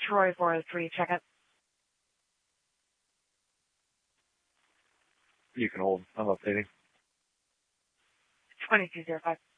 Troy 403, check it. You can hold. I'm updating. 2205.